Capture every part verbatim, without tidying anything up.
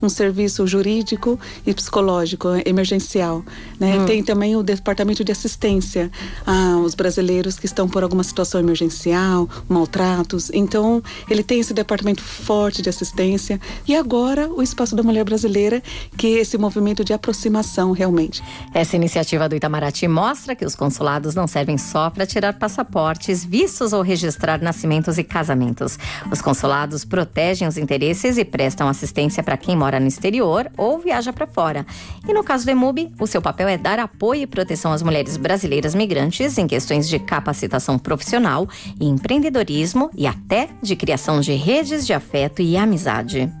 um serviço jurídico e psicológico emergencial, né? Hum. Tem também o departamento de assistência aos brasileiros que estão por alguma situação emergencial, maltratos. Então, ele tem esse departamento forte de assistência e agora o Espaço da Mulher Brasileira, que é esse movimento de aproximação realmente. Essa iniciativa do Itamaraty mostra que os consulados não servem só para tirar passaportes, vistos ou registrar nascimentos e casamentos. Os consulados protegem os interesses e prestam assistência para quem mora no exterior ou viaja para fora. E no caso do EMUB, o seu papel é dar apoio e proteção às mulheres brasileiras migrantes em questões de capacitação profissional e empreendedorismo e até de criação de redes de afeto e amizade.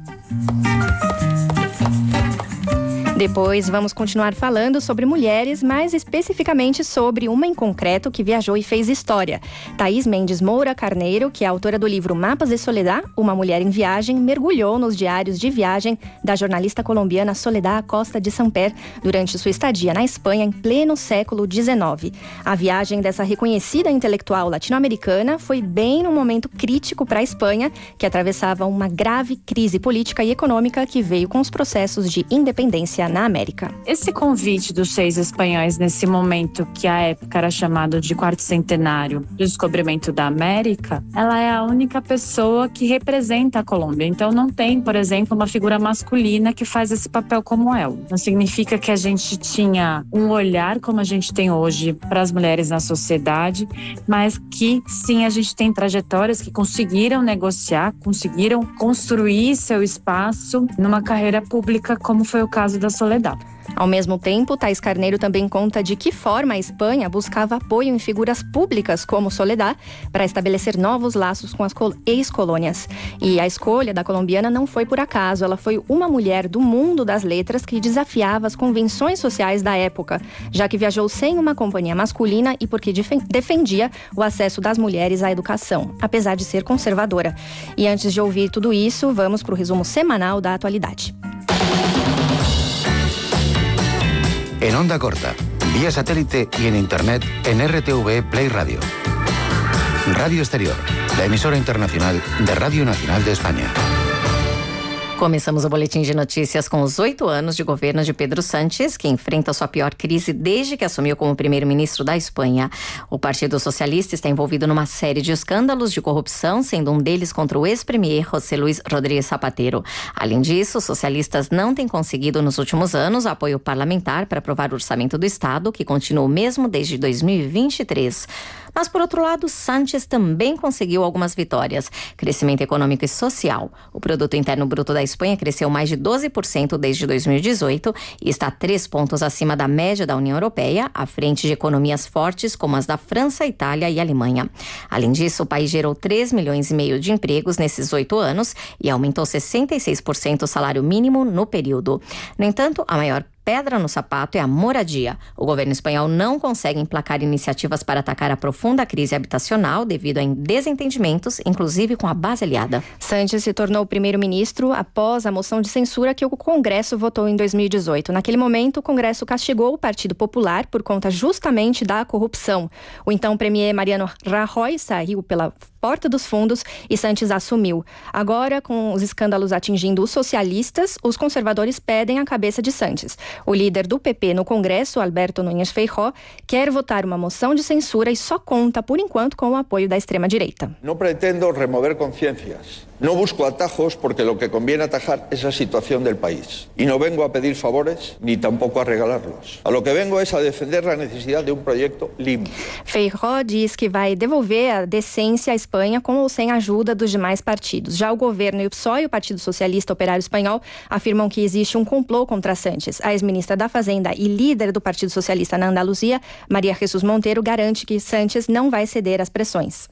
Depois vamos continuar falando sobre mulheres, mais especificamente sobre uma em concreto que viajou e fez história. Thaís Mendes Moura Carneiro, que é autora do livro Mapas de Soledad, Uma Mulher em Viagem, mergulhou nos diários de viagem da jornalista colombiana Soledad Acosta de Samper durante sua estadia na Espanha em pleno século dezenove. A viagem dessa reconhecida intelectual latino-americana foi bem num momento crítico para a Espanha, que atravessava uma grave crise política e econômica que veio com os processos de independência na América. Esse convite dos seis espanhóis nesse momento que à época era chamado de quarto centenário do descobrimento da América, ela é a única pessoa que representa a Colômbia. Então não tem, por exemplo, uma figura masculina que faz esse papel como ela. Não significa que a gente tinha um olhar como a gente tem hoje para as mulheres na sociedade, mas que sim, a gente tem trajetórias que conseguiram negociar, conseguiram construir seu espaço numa carreira pública, como foi o caso da Soledad. Ao mesmo tempo, Thaís Carneiro também conta de que forma a Espanha buscava apoio em figuras públicas como Soledad para estabelecer novos laços com as ex-colônias. E a escolha da colombiana não foi por acaso, ela foi uma mulher do mundo das letras que desafiava as convenções sociais da época, já que viajou sem uma companhia masculina e porque defendia o acesso das mulheres à educação, apesar de ser conservadora. E antes de ouvir tudo isso, vamos para o resumo semanal da atualidade. En onda corta, vía satélite y en internet en R T V Play Radio. Radio Exterior, la emisora internacional de Radio Nacional de España. Começamos o boletim de notícias com os oito anos de governo de Pedro Sánchez, que enfrenta sua pior crise desde que assumiu como primeiro-ministro da Espanha. O Partido Socialista está envolvido numa série de escândalos de corrupção, sendo um deles contra o ex-premier José Luis Rodríguez Zapatero. Além disso, os socialistas não têm conseguido nos últimos anos apoio parlamentar para aprovar o orçamento do Estado, que continua o mesmo desde dois mil e vinte e três. Mas, por outro lado, Sánchez também conseguiu algumas vitórias. Crescimento econômico e social. O produto interno bruto da Espanha cresceu mais de doze por cento desde dois mil e dezoito e está três pontos acima da média da União Europeia, à frente de economias fortes como as da França, Itália e Alemanha. Além disso, o país gerou três milhões e meio de empregos nesses oito anos e aumentou sessenta e seis por cento o salário mínimo no período. No entanto, a maior pedra no sapato é a moradia. O governo espanhol não consegue emplacar iniciativas para atacar a profunda crise habitacional devido a desentendimentos, inclusive com a base aliada. Sánchez se tornou primeiro-ministro após a moção de censura que o Congresso votou em dois mil e dezoito. Naquele momento, o Congresso castigou o Partido Popular por conta justamente da corrupção. O então premier Mariano Rajoy saiu pela porta dos fundos e Sánchez assumiu. Agora, com os escândalos atingindo os socialistas, os conservadores pedem a cabeça de Sánchez. O líder do P P no Congresso, Alberto Núñez Feijóo, quer votar uma moção de censura e só conta, por enquanto, com o apoio da extrema-direita. Não pretendo remover consciências. No busco atajos porque lo que conviene atajar es la situación del país. Y no vengo a pedir favores ni tampoco a regalarlos. A lo que vengo es a defender la necesidad de un proyecto limpio. Feijóo diz que vai devolver a decência à Espanha com ou sem a ajuda dos demais partidos. Já o governo e o P SOE, o Partido Socialista Operário Espanhol, afirmam que existe um complô contra Sánchez. A ex-ministra da Fazenda e líder do Partido Socialista na Andaluzia, Maria Jesús Monteiro, garante que Sánchez não vai ceder às pressões.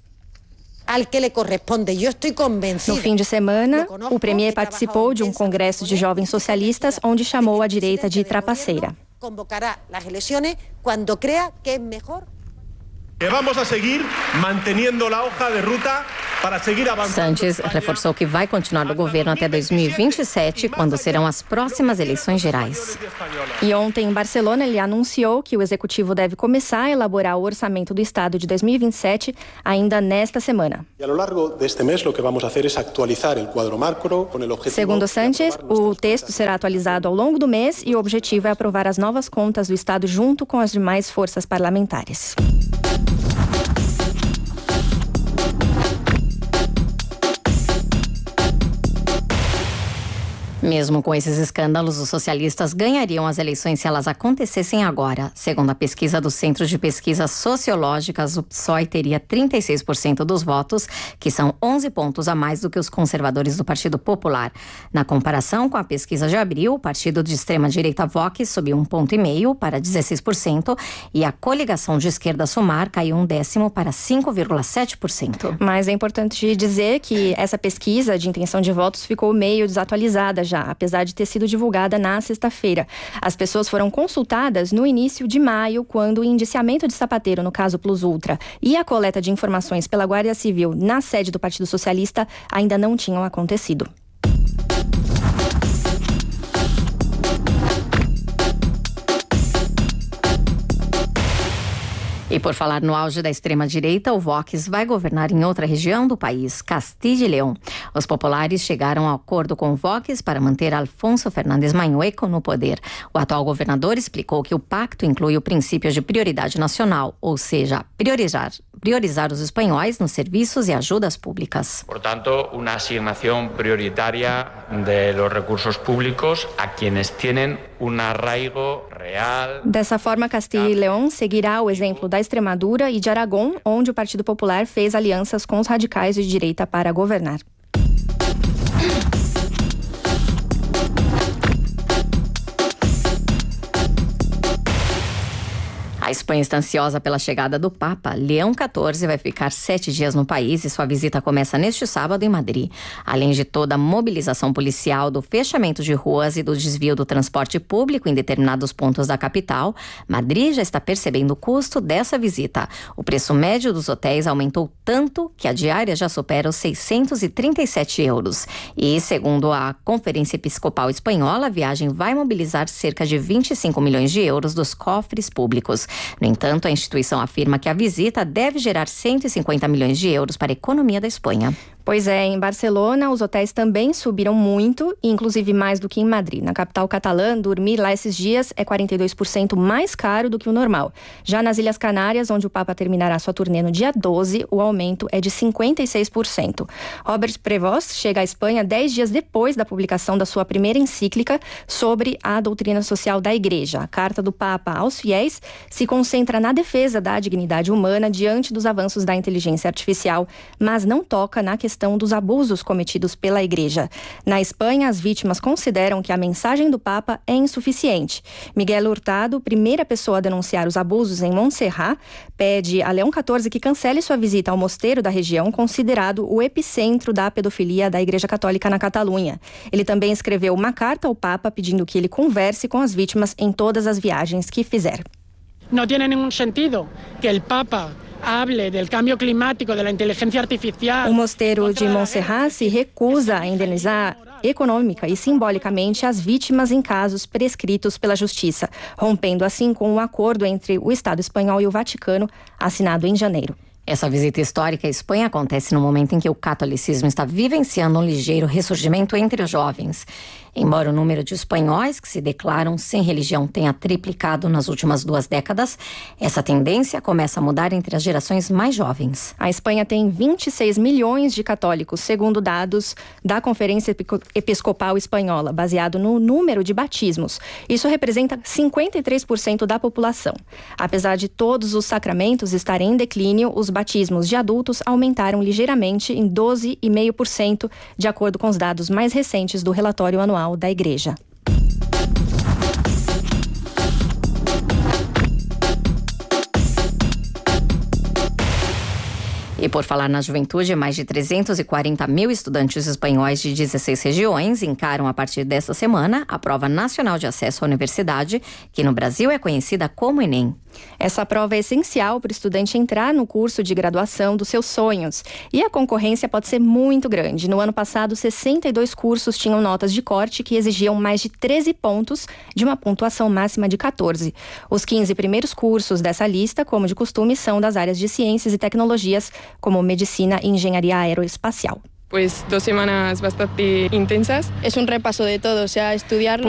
No fim de semana, o premier participou de um congresso de jovens socialistas onde chamou a direita de trapaceira. Vamos a seguir manteniendo la hoja de ruta para seguir avançando. Sanches reforçou que vai continuar no governo até dois mil e vinte e sete, quando serão as próximas eleições gerais. E ontem em Barcelona ele anunciou que o executivo deve começar a elaborar o orçamento do estado de dois mil e vinte e sete ainda nesta semana. Segundo Sanches, o texto será atualizado ao longo do mês e o objetivo é aprovar as novas contas do estado junto com as demais forças parlamentares. Mesmo com esses escândalos, os socialistas ganhariam as eleições se elas acontecessem agora. Segundo a pesquisa do Centro de Pesquisas Sociológicas, o P SOE teria trinta e seis por cento dos votos, que são onze pontos a mais do que os conservadores do Partido Popular. Na comparação com a pesquisa de abril, o partido de extrema-direita Vox subiu um ponto e meio para dezesseis por cento e a coligação de esquerda Sumar caiu um décimo para cinco vírgula sete por cento. Mas é importante dizer que essa pesquisa de intenção de votos ficou meio desatualizada já, apesar de ter sido divulgada na sexta-feira. As pessoas foram consultadas no início de maio, quando o indiciamento de Zapatero, no caso Plus Ultra, e a coleta de informações pela Guarda Civil na sede do Partido Socialista ainda não tinham acontecido. E por falar no auge da extrema-direita, o Vox vai governar em outra região do país, Castilla e León. Os populares chegaram a acordo com o Vox para manter Alfonso Fernández Mañueco no poder. O atual governador explicou que o pacto inclui o princípio de prioridade nacional, ou seja, priorizar, priorizar os espanhóis nos serviços e ajudas públicas. Portanto, uma asignação prioritária de los recursos públicos a quienes tienen un arraigo real. Dessa forma, Castilla e León seguirá o exemplo da Extremadura e de Aragão, onde o Partido Popular fez alianças com os radicais de direita para governar. A Espanha está ansiosa pela chegada do Papa. Leão quatorze vai ficar sete dias no país e sua visita começa neste sábado em Madrid. Além de toda a mobilização policial, do fechamento de ruas e do desvio do transporte público em determinados pontos da capital, Madrid já está percebendo o custo dessa visita. O preço médio dos hotéis aumentou tanto que a diária já supera os seiscentos e trinta e sete euros. E, segundo a Conferência Episcopal Espanhola, a viagem vai mobilizar cerca de vinte e cinco milhões de euros dos cofres públicos. No entanto, a instituição afirma que a visita deve gerar cento e cinquenta milhões de euros para a economia da Espanha. Pois é, em Barcelona, os hotéis também subiram muito, inclusive mais do que em Madrid. Na capital catalã, dormir lá esses dias é quarenta e dois por cento mais caro do que o normal. Já nas Ilhas Canárias, onde o Papa terminará sua turnê no dia doze, o aumento é de cinquenta e seis por cento. Robert Prevost chega à Espanha dez dias depois da publicação da sua primeira encíclica sobre a doutrina social da Igreja. A carta do Papa aos fiéis se concentra na defesa da dignidade humana diante dos avanços da inteligência artificial, mas não toca na questão dos abusos cometidos pela Igreja. Na Espanha, as vítimas consideram que a mensagem do Papa é insuficiente. Miguel Hurtado, primeira pessoa a denunciar os abusos em Montserrat, pede a Leão quatorze que cancele sua visita ao mosteiro da região, considerado o epicentro da pedofilia da Igreja Católica na Catalunha. Ele também escreveu uma carta ao Papa pedindo que ele converse com as vítimas em todas as viagens que fizer. Não tem nenhum sentido que o Papa hable del cambio climático, de la inteligencia artificial. O mosteiro de Montserrat se recusa a indenizar econômica e simbolicamente as vítimas em casos prescritos pela Justiça, rompendo assim com o acordo entre o Estado espanhol e o Vaticano, assinado em janeiro. Essa visita histórica à Espanha acontece no momento em que o catolicismo está vivenciando um ligeiro ressurgimento entre os jovens. Embora o número de espanhóis que se declaram sem religião tenha triplicado nas últimas duas décadas, essa tendência começa a mudar entre as gerações mais jovens. A Espanha tem vinte e seis milhões de católicos, segundo dados da Conferência Episcopal Espanhola, baseado no número de batismos. Isso representa cinquenta e três por cento da população. Apesar de todos os sacramentos estarem em declínio, os batismos de adultos aumentaram ligeiramente em doze vírgula cinco por cento, de acordo com os dados mais recentes do relatório anual da Igreja. E por falar na juventude, mais de trezentos e quarenta mil estudantes espanhóis de dezesseis regiões encaram a partir desta semana a Prova Nacional de Acesso à Universidade, que no Brasil é conhecida como Enem. Essa prova é essencial para o estudante entrar no curso de graduação dos seus sonhos. E a concorrência pode ser muito grande. No ano passado, sessenta e dois cursos tinham notas de corte que exigiam mais de treze pontos de uma pontuação máxima de quatorze. Os quinze primeiros cursos dessa lista, como de costume, são das áreas de ciências e tecnologias, como medicina e engenharia aeroespacial. Pues dos semanas bastante intensas. Es un repaso de todo, o sea, estudiarlo.